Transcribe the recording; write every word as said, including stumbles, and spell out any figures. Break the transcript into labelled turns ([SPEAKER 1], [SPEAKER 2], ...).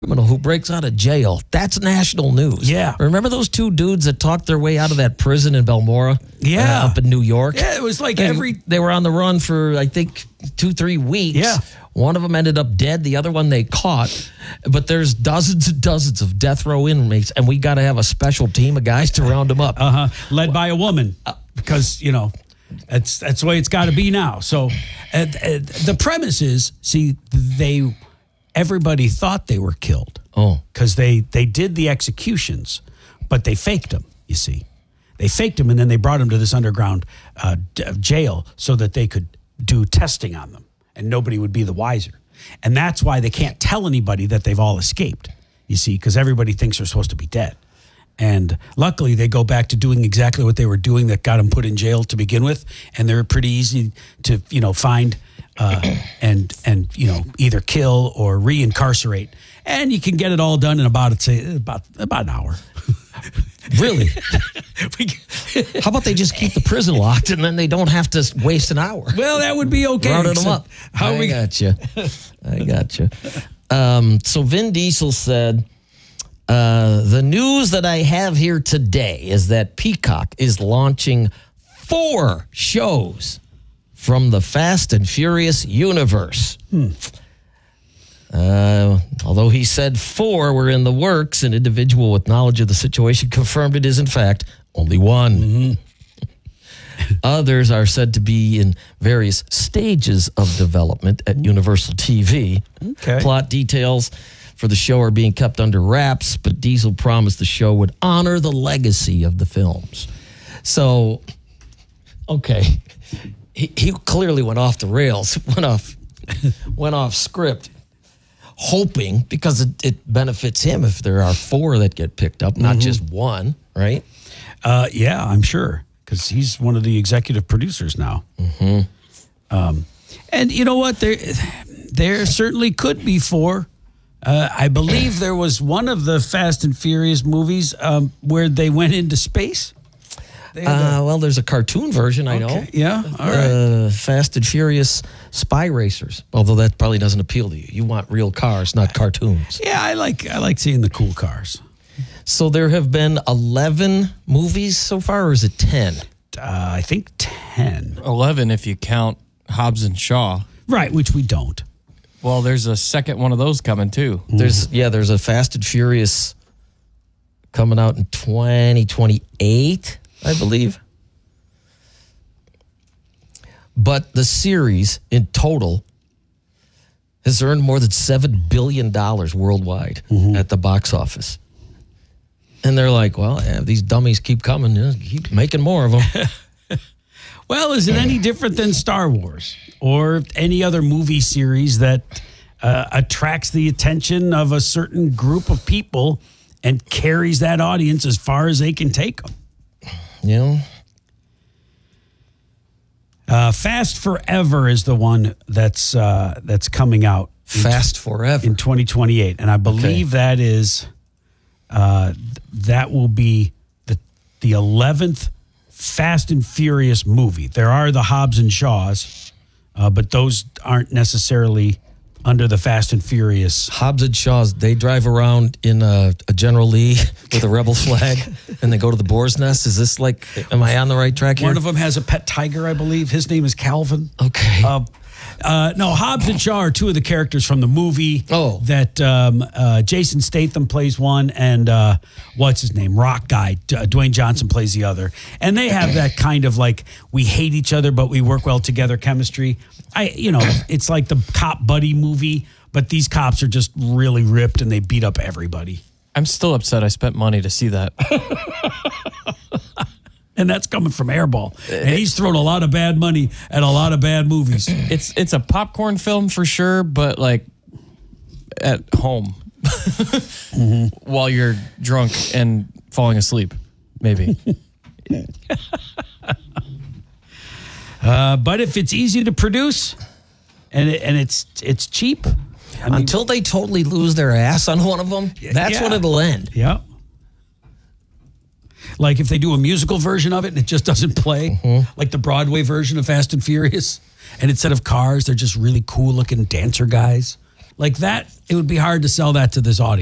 [SPEAKER 1] criminal who breaks out of jail. That's national news.
[SPEAKER 2] Yeah.
[SPEAKER 1] Remember those two dudes that talked their way out of that prison in Belmora?
[SPEAKER 2] Yeah.
[SPEAKER 1] Uh, up in New York?
[SPEAKER 2] Yeah, it was like
[SPEAKER 1] they,
[SPEAKER 2] every...
[SPEAKER 1] They were on the run for, I think, two, three weeks.
[SPEAKER 2] Yeah.
[SPEAKER 1] One of them ended up dead. The other one they caught. But there's dozens and dozens of death row inmates, and we got to have a special team of guys to round them up.
[SPEAKER 2] Uh-huh. Led by a woman. Because, you know, that's, that's the way it's got to be now. So uh, uh, the premise is, see, they... Everybody thought they were killed.
[SPEAKER 1] Oh.
[SPEAKER 2] Because they, they did the executions, but they faked them, you see. They faked them, and then they brought them to this underground uh, d- jail so that they could do testing on them, and nobody would be the wiser. And that's why they can't tell anybody that they've all escaped, you see, because everybody thinks they're supposed to be dead. And luckily, they go back to doing exactly what they were doing that got them put in jail to begin with, and they're pretty easy to, you know, find uh, and, and you know, either kill or re-incarcerate. And you can get it all done in about, I'd say, about, about an hour.
[SPEAKER 1] Really? How about they just keep the prison locked and then they don't have to waste an hour?
[SPEAKER 2] Well, that would be okay.
[SPEAKER 1] Rounding them up.
[SPEAKER 2] How
[SPEAKER 1] I
[SPEAKER 2] we
[SPEAKER 1] got you. I got you. Um, so Vin Diesel said, uh, the news that I have here today is that Peacock is launching four shows from the Fast and Furious universe.
[SPEAKER 2] Hmm.
[SPEAKER 1] Uh, although he said four were in the works, an individual with knowledge of the situation confirmed it is, in fact, only one.
[SPEAKER 2] Mm-hmm.
[SPEAKER 1] Others are said to be in various stages of development at Universal T V.
[SPEAKER 2] Okay.
[SPEAKER 1] Plot details for the show are being kept under wraps, but Diesel promised the show would honor the legacy of the films. So, okay, he, he clearly went off the rails, went off, went off script. Hoping, because it, it benefits him if there are four that get picked up, not mm-hmm. just one, right?
[SPEAKER 2] Uh, yeah, I'm sure, because he's one of the executive producers now.
[SPEAKER 1] Mm-hmm.
[SPEAKER 2] Um, and you know what? There, there certainly could be four. Uh, I believe there was one of the Fast and Furious movies um, where they went into space.
[SPEAKER 1] Uh, well, there's a cartoon version, I
[SPEAKER 2] okay.
[SPEAKER 1] know.
[SPEAKER 2] Yeah, all right.
[SPEAKER 1] Uh, Fast and Furious Spy Racers, although that probably doesn't appeal to you. You want real cars, not cartoons.
[SPEAKER 2] Yeah, I like I like seeing the cool cars.
[SPEAKER 1] So there have been eleven movies so far, or is it ten?
[SPEAKER 2] Uh, I think ten.
[SPEAKER 3] eleven if you count Hobbs and Shaw.
[SPEAKER 2] Right, which we don't.
[SPEAKER 3] Well, there's a second one of those coming, too.
[SPEAKER 1] There's Yeah, there's a Fast and Furious coming out in twenty twenty-eight. I believe. But the series in total has earned more than seven billion dollars worldwide mm-hmm. at the box office. And they're like, well, yeah, these dummies keep coming, you know, keep making more of them.
[SPEAKER 2] Well, is it any different than Star Wars or any other movie series that uh, attracts the attention of a certain group of people and carries that audience as far as they can take them?
[SPEAKER 1] You know?
[SPEAKER 2] Uh, Fast Forever is the one that's uh, that's coming out.
[SPEAKER 1] Fast
[SPEAKER 2] in,
[SPEAKER 1] Forever.
[SPEAKER 2] In twenty twenty-eight. And I believe okay. that is, uh, that will be the the eleventh Fast and Furious movie. There are the Hobbs and Shaws, uh, but those aren't necessarily under the Fast and Furious.
[SPEAKER 1] Hobbs and Shaws, they drive around in a, a General Lee with a rebel flag, and they go to the boar's nest. Is this like, am I on the right track here?
[SPEAKER 2] One of them has a pet tiger, I believe. His name is Calvin.
[SPEAKER 1] Okay.
[SPEAKER 2] Uh, uh, no, Hobbs and Shaw are two of the characters from the movie.
[SPEAKER 1] Oh.
[SPEAKER 2] That um, uh, Jason Statham plays one, and uh, what's his name? Rock guy. D- Dwayne Johnson plays the other. And they have that kind of like, we hate each other, but we work well together chemistry. I, you know, it's like the cop buddy movie, but these cops are just really ripped and they beat up everybody.
[SPEAKER 3] I'm still upset I spent money to see that.
[SPEAKER 2] And that's coming from Airball. And he's thrown a lot of bad money at a lot of bad movies.
[SPEAKER 3] It's it's a popcorn film for sure, but like at home mm-hmm. while you're drunk and falling asleep, maybe.
[SPEAKER 2] Uh, but if it's easy to produce and it, and it's it's cheap,
[SPEAKER 1] I mean, until they totally lose their ass on one of them, that's
[SPEAKER 2] yeah.
[SPEAKER 1] when it'll end.
[SPEAKER 2] Yeah. Like if they do a musical version of it and it just doesn't play, mm-hmm. like the Broadway version of Fast and Furious, and instead of cars, they're just really cool looking dancer guys. Like that, it would be hard to sell that to this audience.